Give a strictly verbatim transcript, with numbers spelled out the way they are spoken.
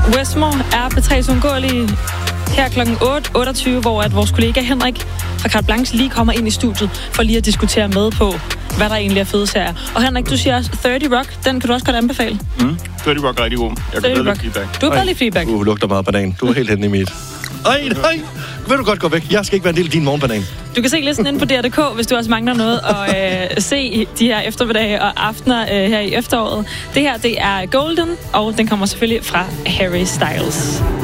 Westmore er P tre's uundgåelige her klokken otte otteogtyve, hvor at vores kollega Henrik fra Carte Blanche lige kommer ind i studiet for lige at diskutere med på, hvad der egentlig er fede serier. Og Henrik, du siger også tredive Rock, den kan du også godt anbefale. Mm. tredive Rock er rigtig god. Jeg kan bedre lide Fleabag. Du er bedre lide Fleabag. Du lugter meget banan. Du er helt henne i mit. Ej, nej. Vil du godt gå væk? Jeg skal ikke være en del af din morgenbanan. Du kan se listen inde på D R punktum D K, hvis du også mangler noget at øh, se de her eftermiddage og aftener øh, her i efteråret. Det her, det er Golden, og den kommer selvfølgelig fra Harry Styles.